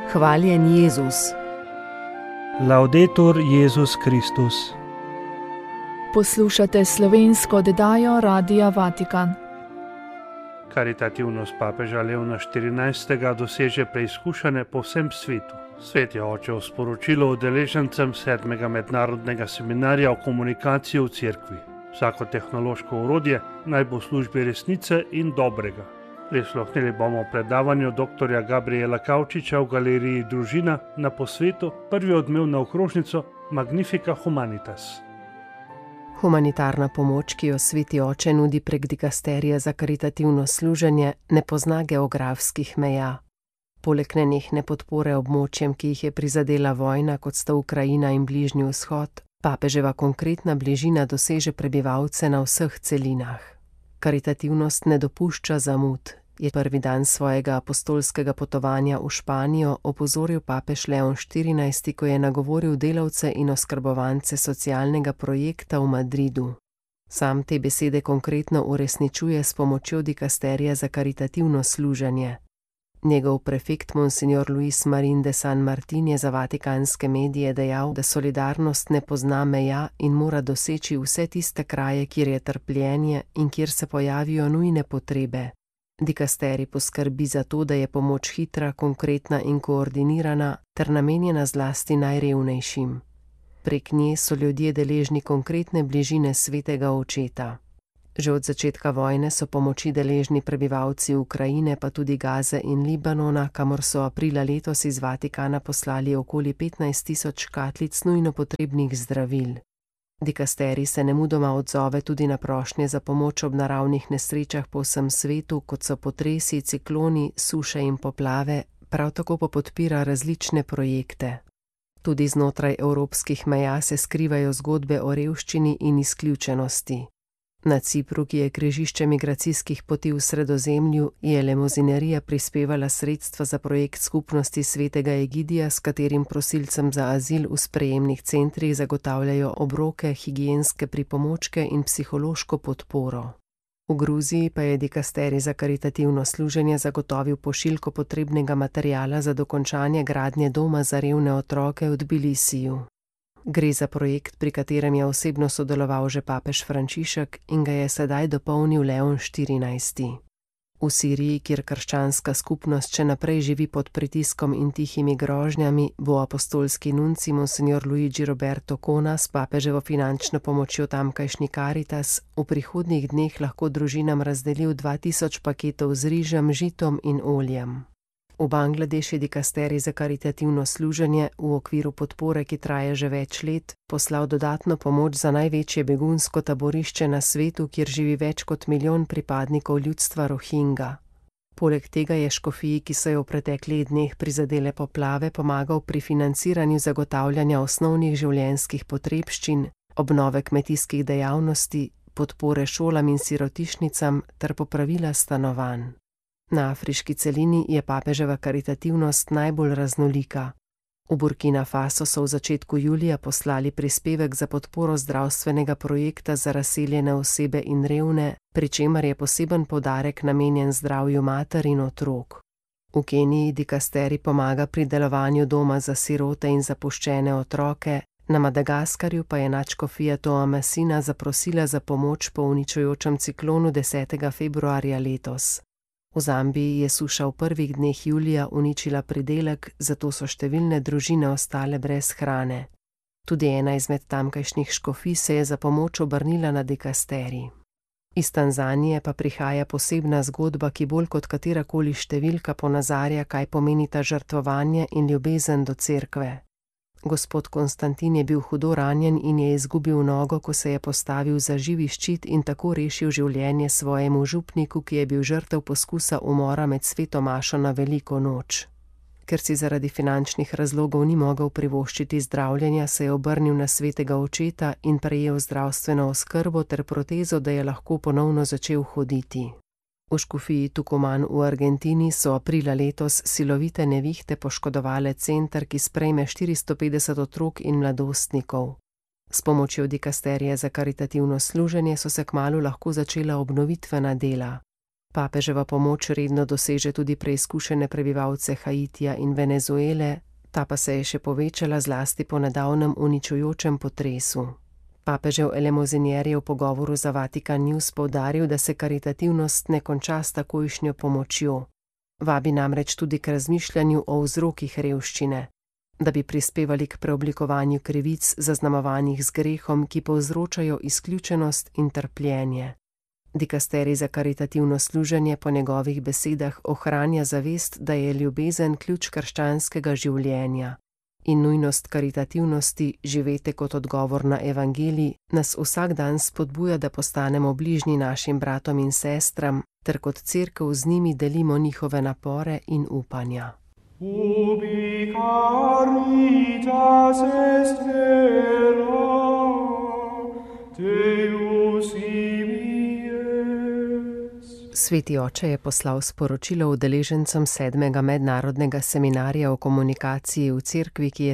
Hvaljen Jezus. Laudetur Jezus Kristus. Poslušate slovensko oddajo Radia Vatikan. Karitativnost papeža Leona XIV. Doseže preizkušanje po vsem svetu. Sveti oče v sporočilu udeležencem 7. mednarodnega seminarja o komunikaciji v cerkvi. Vsako tehnološko orodje naj bo v službi resnice in dobrega. Prisluhnili bomo predavanju dr. Gabriela Kavčiča v galeriji Družina na posvetu prvi odmev na okrožnico Magnifica Humanitas. Humanitarna pomoč, ki jo sveti oče nudi prek dikasterija za karitativno služenje, ne pozna geografskih meja. Poleg nenehne podpore območjem, ki jih je prizadela vojna, kot sta Ukrajina in Bližnji vzhod, papeževa konkretna bližina doseže prebivalce na vseh celinah. Karitativnost ne dopušča zamud, je prvi dan svojega apostolskega potovanja v Španijo opozoril papež Leon XIV., ko je nagovoril delavce in oskrbovance socialnega projekta v Madridu. Sam te besede konkretno uresničuje s pomočjo dikasterija za karitativno služenje. Njegov prefekt Monsignor Luis Marín de San Martín je za vatikanske medije dejal, da solidarnost ne pozna meja in mora doseči vse tiste kraje, kjer je trpljenje in kjer se pojavijo nujne potrebe. Dikasterij poskrbi za to, da je pomoč hitra, konkretna in koordinirana ter namenjena zlasti najrevnejšim. Prek nje so ljudje deležni konkretne bližine svetega očeta. Že od začetka vojne so pomoči deležni prebivalci Ukrajine, pa tudi Gaze in Libanona, kamor so aprila letos iz Vatikana poslali okoli 15.000 škatlic nujno potrebnih zdravil. Dikasterij se nemudoma odzove tudi na prošnje za pomoč ob naravnih nesrečah po vsem svetu, kot so potresi, cikloni, suše in poplave, prav tako pa podpira različne projekte. Tudi znotraj evropskih meja se skrivajo zgodbe o revščini in izključenosti. Na Cipru, ki je križišče migracijskih poti v Sredozemlju, je Lemozinerija prispevala sredstva za projekt skupnosti svetega Egidija, s katerim prosilcem za azil v sprejemnih centrih zagotavljajo obroke, higienske pripomočke in psihološko podporo. V Gruziji pa je dikasterij za karitativno služenje zagotovil pošiljko potrebnega materiala za dokončanje gradnje doma za revne otroke v Tbilisiju. Gre za projekt, pri katerem je osebno sodeloval že papež Frančišek in ga je sedaj dopolnil Leon XIV. V Siriji, kjer krščanska skupnost še naprej živi pod pritiskom in tihimi grožnjami, bo apostolski nunci Monsignor Luigi Roberto Cona s papeževo finančno pomočjo tamkajšnji Caritas v prihodnjih dneh lahko družinam razdelil 2000 paketov z rižem, žitom in oljem. V Bangladeš je dikasterij za karitativno služenje v okviru podpore, ki traja že več let, poslal dodatno pomoč za največje begunsko taborišče na svetu, kjer živi več kot 1 milijon pripadnikov ljudstva Rohingja. Poleg tega je škofiji, ki so jo v preteklih dneh prizadele poplave, pomagal pri financiranju zagotavljanja osnovnih življenjskih potrebščin, obnove kmetijskih dejavnosti, podpore šolam in sirotišnicam ter popravila stanovanj. Na afriški celini je papeževa karitativnost najbolj raznolika. V Burkina Faso so v začetku julija poslali prispevek za podporo zdravstvenega projekta za razseljene osebe in revne, pri čemer je poseben poudarek namenjen zdravju mater in otrok. V Keniji dikasterij pomaga pri delovanju doma za sirote in zapuščene otroke, na Madagaskarju pa je nadškofija Toa Masina zaprosila za pomoč po uničujočem ciklonu 10. februarja letos. V Zambiji je suša v prvih dneh julija uničila pridelek, zato so številne družine ostale brez hrane. Tudi ena izmed tamkajšnjih škofij se je za pomoč obrnila na dikasterij. Iz Tanzanije pa prihaja posebna zgodba, ki bolj kot katerakoli številka ponazarja, kaj pomenita žrtvovanje in ljubezen do cerkve. Gospod Konstantin je bil hudo ranjen in je izgubil nogo, ko se je postavil za živi ščit in tako rešil življenje svojemu župniku, ki je bil žrtev poskusa umora med sveto mašo na veliko noč. Ker si zaradi finančnih razlogov ni mogel privoščiti zdravljenja, se je obrnil na svetega očeta in prejel zdravstveno oskrbo ter protezo, da je lahko ponovno začel hoditi. V škofiji Tucumán v Argentini so aprila letos silovite nevihte poškodovale center, ki sprejme 450 otrok in mladostnikov. S pomočjo dikasterija za karitativno služenje so se kmalu lahko začela obnovitvena dela. Papeževa pomoč redno doseže tudi preizkušene prebivalce Haitija in Venezuele, ta pa se je še povečala zlasti po nedavnem uničujočem potresu. Papežev elemozinjer je v pogovoru za Vatikan News poudaril, da se karitativnost ne konča s takojšnjo pomočjo. Vabi namreč tudi k razmišljanju o vzrokih revščine, da bi prispevali k preoblikovanju krivic zaznamovanih z grehom, ki povzročajo izključenost in trpljenje. Dikasterij za karitativno služenje po njegovih besedah ohranja zavest, da je ljubezen ključ krščanskega življenja in nujnost karitativnosti, živete kot odgovor na evangelij, nas vsak dan spodbuja, da postanemo bližnji našim bratom in sestram, ter kot cerkev z njimi delimo njihove napore in upanja. Ubi caritas est vera, Deus Sveti oče je poslal sporočilo udeležencem 7. mednarodnega seminarja o komunikaciji v cerkvi, ki je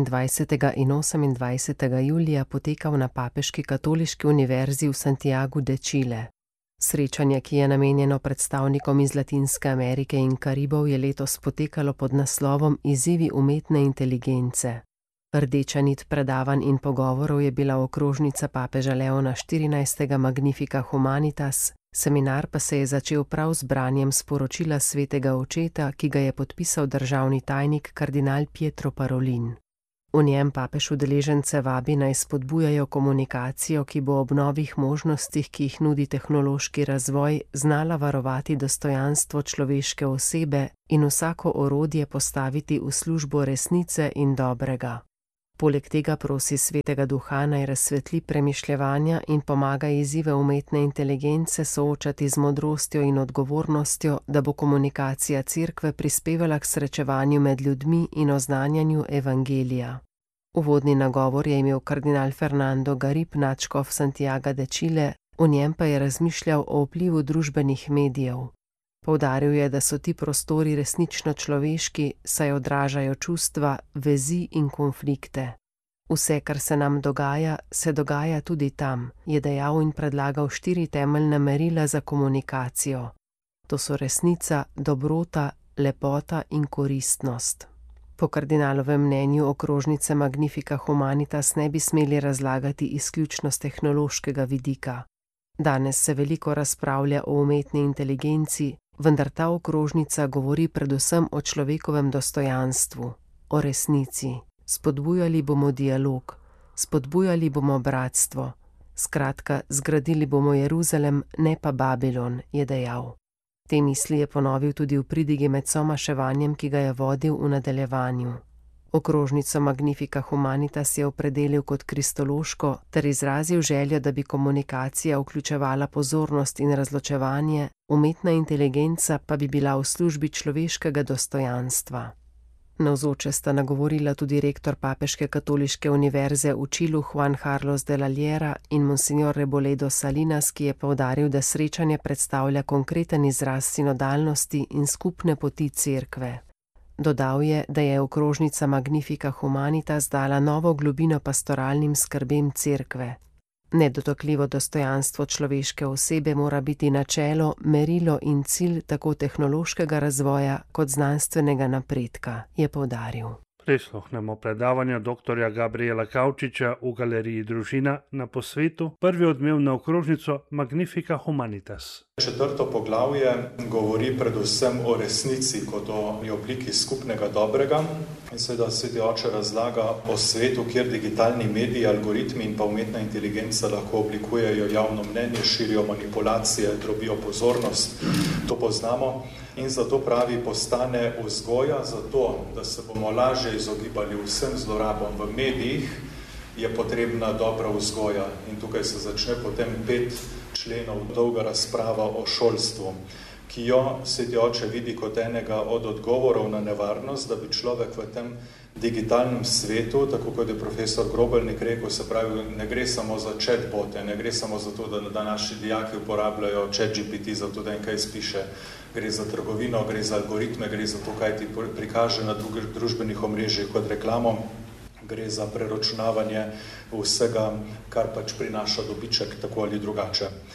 27. in 28. julija potekal na Papeški katoliški univerzi v Santiagu de Chile. Srečanje, ki je namenjeno predstavnikom iz Latinske Amerike in Karibov, je letos potekalo pod naslovom Izzivi umetne inteligence. Rdeča nit predavanj in pogovorov je bila okrožnica papeža Leona XIV. Magnifica Humanitas, seminar pa se je začel prav z branjem sporočila svetega očeta, ki ga je podpisal državni tajnik kardinal Pietro Parolin. V njem papež udeležence vabi naj spodbujajo komunikacijo, ki bo ob novih možnostih, ki jih nudi tehnološki razvoj, znala varovati dostojanstvo človeške osebe in vsako orodje postaviti v službo resnice in dobrega. Poleg tega prosi svetega duha naj razsvetli premišljevanja in pomaga izzive umetne inteligence soočati z modrostjo in odgovornostjo, da bo komunikacija cerkve prispevala k srečevanju med ljudmi in oznanjanju evangelija. Uvodni nagovor je imel kardinal Fernando Garib, nadškof Santiaga de Chile, v njem pa je razmišljal o vplivu družbenih medijev. Poudaril je, da so ti prostori resnično človeški, saj odražajo čustva, vezi in konflikte. Vse, kar se nam dogaja, se dogaja tudi tam, je dejal in predlagal 4 temeljna merila za komunikacijo. To so resnica, dobrota, lepota in koristnost. Po kardinalovem mnenju okrožnice Magnifica Humanitas ne bi smeli razlagati izključno z tehnološkega vidika. Danes se veliko razpravlja o umetni inteligenci, vendar ta okrožnica govori predvsem o človekovem dostojanstvu, o resnici. Spodbujali bomo dialog, spodbujali bomo bratstvo. Skratka, zgradili bomo Jeruzalem, ne pa Babilon, je dejal. Te misli je ponovil tudi v pridigi med somaševanjem, ki ga je vodil v nadaljevanju. Okrožnico Magnifica Humanitas je opredelil kot kristološko ter izrazil željo, da bi komunikacija vključevala pozornost in razločevanje, umetna inteligenca pa bi bila v službi človeškega dostojanstva. Navzoče sta nagovorila tudi rektor Papeške katoliške univerze v Čilu Juan Carlos de la Liera in monsignor Reboledo Salinas, ki je poudaril, da srečanje predstavlja konkreten izraz sinodalnosti in skupne poti cerkve. Dodal je, da je okrožnica Magnifica Humanitas dala novo globino pastoralnim skrbem cerkve. Nedotakljivo dostojanstvo človeške osebe mora biti načelo, merilo in cilj tako tehnološkega razvoja kot znanstvenega napredka, je poudaril. Prisluhnemo predavanja dr. Gabriela Kavčiča v galeriji Družina na posvetu prvi odmev na okrožnico Magnifica Humanitas. 4. poglavje govori predvsem o resnici kot o obliki skupnega dobrega in seveda sveti oče razlaga o svetu, kjer digitalni mediji, algoritmi in pa umetna inteligenca lahko oblikujejo javno mnenje, širijo manipulacije, drobijo pozornost. To poznamo. In zato pravi, postane vzgoja, zato, da se bomo lažje izogibali vsem zlorabam v medijih, je potrebna dobra vzgoja. In tukaj se začne potem 5 členov dolga razprava o šolstvu, ki jo sveti oče vidi kot enega od odgovorov na nevarnost, da bi človek v tem digitalnem svetu, tako kot je profesor Grobelnik rekel, se pravi, ne gre samo za chatbote, ne gre samo za to, da naši dijaki uporabljajo ChatGPT za to, da jim kaj spiše. Gre za trgovino, gre za algoritme, gre za to, kaj ti prikaže na družbenih omrežjih kot reklamo, gre za preračunavanje vsega, kar pač prinaša dobiček, tako ali drugače.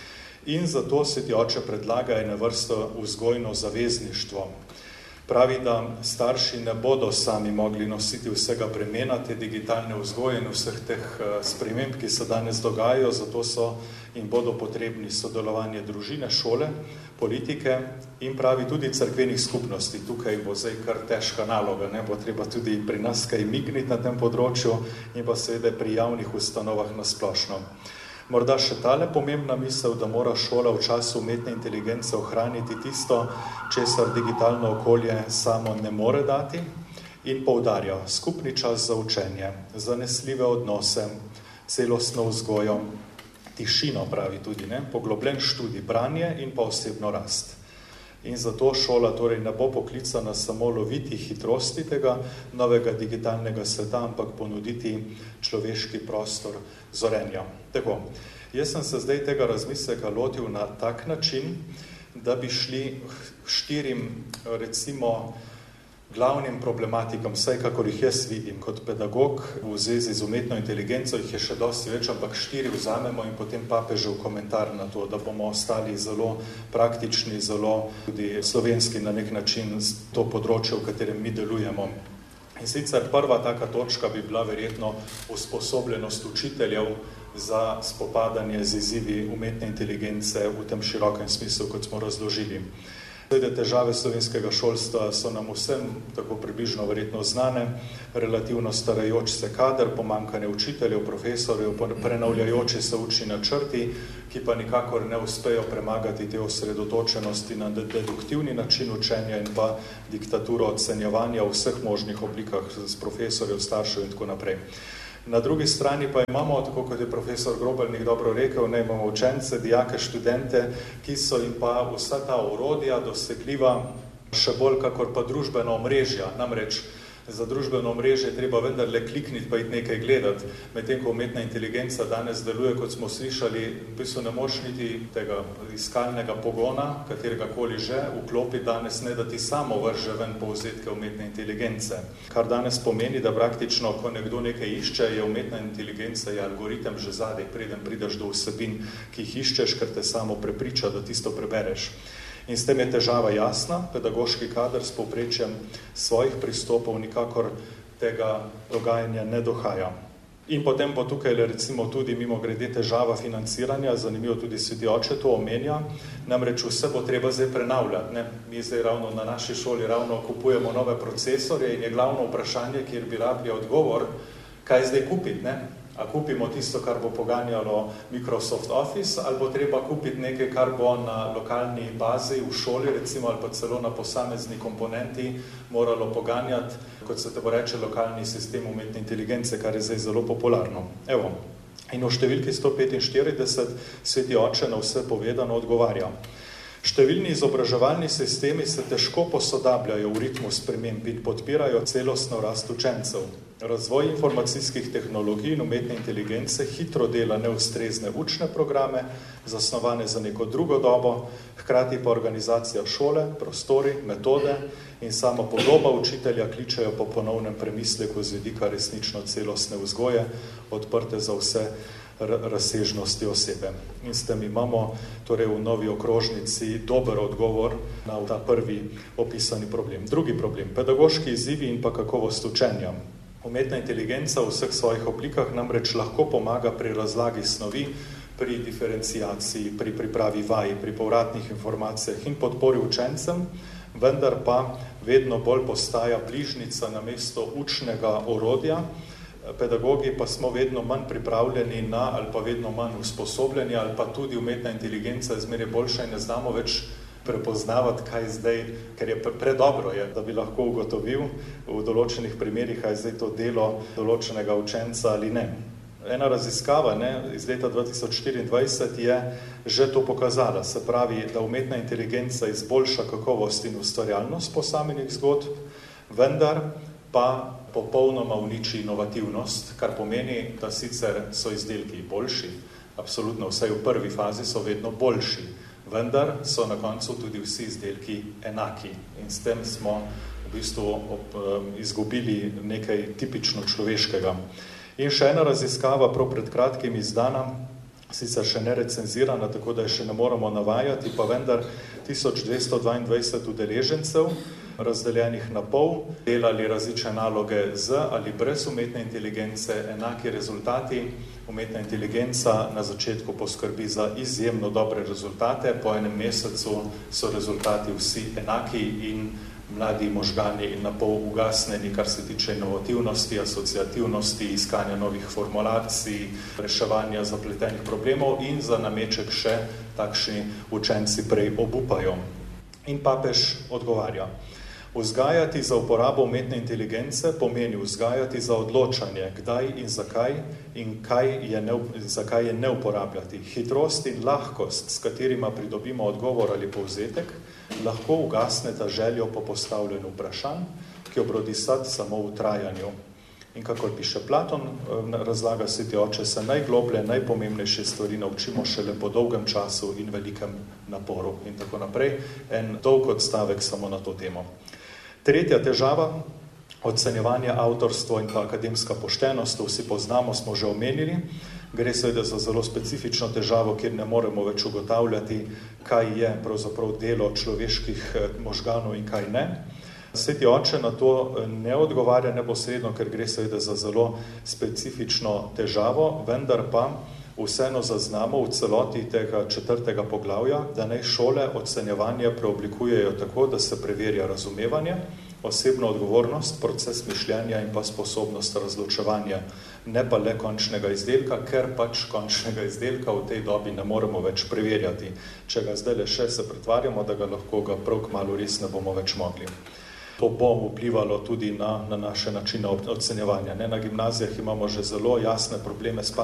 In zato Sveti oče predlaga eno vrsto vzgojno zavezništvo. Pravi, da starši ne bodo sami mogli nositi vsega bremena te digitalne vzgoje in vseh teh sprememb, ki se danes dogajajo, zato so in bodo potrebni sodelovanje družine, šole, politike in pravi tudi cerkvenih skupnosti. Tukaj bo zdaj kar težka naloga, bo treba tudi pri nas kaj migniti na tem področju in pa seveda pri javnih ustanovah na splošno. Morda še tale pomembna misel, da mora šola v času umetne inteligence ohraniti tisto, česar digitalno okolje samo ne more dati, in poudarja skupni čas za učenje, zanesljive odnose, celostno vzgojo, tišino pravi tudi, poglobljen študij, branje in pa osebno rast. In zato šola torej ne bo poklicana samo loviti hitrosti tega novega digitalnega sveta, ampak ponuditi človeški prostor zorenja. Tako, jaz sem se zdaj tega razmisleka lotil na tak način, da bi šli 4, recimo, glavnim problematikam, vsaj kakor jih jaz vidim kot pedagog v zvezi z umetno inteligenco, jih je še dosti več, ampak 4 vzamemo in potem papežev komentar na to, da bomo ostali zelo praktični, zelo tudi slovenski na nek način to področje, v katerem mi delujemo. In sicer prva taka točka bi bila verjetno usposobljenost učiteljev za spopadanje z izzivi umetne inteligence v tem širokem smislu, kot smo razložili. Težave slovenskega šolstva so nam vsem tako približno verjetno znane, relativno starajoč se kader, pomanjkanje učiteljev, profesorjev, prenavljajoči se učni načrti, ki pa nikakor ne uspejo premagati te osredotočenosti na deduktivni način učenja in pa diktaturo ocenjevanja v vseh možnih oblikah z profesorjev, staršev in tako naprej. Na drugi strani pa imamo, tako kot je profesor Grobelnik dobro rekel, imamo učence, dijake, študente, ki so jim pa vsa ta orodja dosegljiva še bolj kakor pa družbena omrežja. Namreč za družbeno omrežje treba vendarle klikniti pa iti nekaj gledati. Medtem ko umetna inteligenca danes deluje, kot smo slišali, v bistvu ne moš niti tega iskalnega pogona, kateregakoli že, vklopi danes, ne da ti samo vrže ven povzetke umetne inteligence. Kar danes pomeni, da praktično, ko nekdo nekaj išče, je umetna inteligenca, je algoritem že zadaj, preden prideš do vsebin, ki jih iščeš, ker te samo prepriča, da tisto prebereš. In s tem je težava jasna, pedagoški kader s povprečjem svojih pristopov nikakor tega dogajanja ne dohaja. In potem bo tukaj recimo tudi mimogrede težava financiranja, zanimivo tudi Sveti oče to omenja, namreč vse bo treba zdaj prenavljati. Mi zdaj ravno na naši šoli ravno kupujemo nove procesorje in je glavno vprašanje, kjer bi rabili odgovor, kaj zdaj kupiti, A kupimo tisto, kar bo poganjalo Microsoft Office, ali bo treba kupiti nekaj, kar bo na lokalni bazi v šoli, recimo, ali pa celo na posamezni komponenti moralo poganjati, kot se te bo reče, lokalni sistem umetne inteligence, kar je zdaj zelo popularno. Evo. In v številki 145 Sveti oče na vse povedano odgovarja. Številni izobraževalni sistemi se težko posodabljajo v ritmu sprememb in podpirajo celostno rast učencev. Razvoj informacijskih tehnologij in umetne inteligence hitro dela neustrezne učne programe, zasnovane za neko drugo dobo, hkrati pa organizacija šole, prostori, metode in sama podoba učitelja kličejo po ponovnem premisleku z vidika resnično celostne vzgoje, odprte za vse razsežnosti osebe. In s tem imamo torej v novi okrožnici dober odgovor na ta prvi opisani problem. Drugi problem, pedagoški izzivi in pa kakovost učenja. Umetna inteligenca v vseh svojih oblikah namreč lahko pomaga pri razlagi snovi, pri diferenciaciji, pri pripravi vaj, pri povratnih informacijah in podpori učencem, vendar pa vedno bolj postaja bližnica namesto učnega orodja. Pedagogi pa smo vedno manj pripravljeni na, ali pa vedno manj usposobljeni, ali pa tudi umetna inteligenca zmeraj boljša in ne znamo več prepoznavati, kaj zdaj, ker je predobro, da bi lahko ugotovil v določenih primerih, kaj je zdaj to delo določenega učenca ali ne. Ena raziskava iz leta 2024 je že to pokazala, se pravi, da umetna inteligenca izboljša kakovost in ustvarjalnost posameznih zgodb, vendar pa popolnoma uniči inovativnost, kar pomeni, da sicer so izdelki boljši, absolutno vsaj v prvi fazi so vedno boljši, vendar so na koncu tudi vsi izdelki enaki. In s tem smo v bistvu izgubili nekaj tipično človeškega. In še ena raziskava prav pred kratkim izdana sicer še ne recenzirana, tako da je še ne moramo navajati, pa vendar 1222 udeležencev, razdeljenih na pol, delali različne naloge z ali brez umetne inteligence, enaki rezultati. Umetna inteligenca na začetku poskrbi za izjemno dobre rezultate, po enem mesecu so rezultati vsi enaki in mladi možgani na pol ugasnjeni, kar se tiče inovativnosti, asociativnosti, iskanja novih formulacij, reševanja zapletenih problemov in za nameček še takšni učenci prej obupajo. In papež odgovarja: vzgajati za uporabo umetne inteligence pomeni vzgajati za odločanje, kdaj in zakaj in zakaj je ne uporabljati. Hitrost in lahkost, s katerima pridobimo odgovor ali povzetek, lahko ugasneta željo po postavljanju vprašanj, ki obrodi sad samo v trajanju. In kakor piše Platon, razlaga Sveti oče, se najgloblje, najpomembnejše stvari naučimo šele po dolgem času in velikem naporu. In tako naprej, en dolg odstavek samo na to temo. Tretja težava, ocenjevanje, avtorstvo in pa akademska poštenost, to vsi poznamo, smo že omenili. Gre seveda za zelo specifično težavo, kjer ne moremo več ugotavljati, kaj je pravzaprav delo človeških možganov in kaj ne. Sveti oče na to ne odgovarja neposredno, ker gre seveda za zelo specifično težavo, vendar pa vseeno zaznamo v celoti tega 4. poglavja, da naj šole ocenjevanje preoblikujejo tako, da se preverja razumevanje, osebno odgovornost, proces mišljenja in pa sposobnost razločevanja, ne pa le končnega izdelka, ker pač končnega izdelka v tej dobi ne moremo več preverjati. Če ga zdaj le še se pretvarjamo, da ga lahko prav kmalu res ne bomo več mogli. To bo vplivalo tudi na naše načine ocenjevanja. Na gimnazijah imamo že zelo jasne probleme s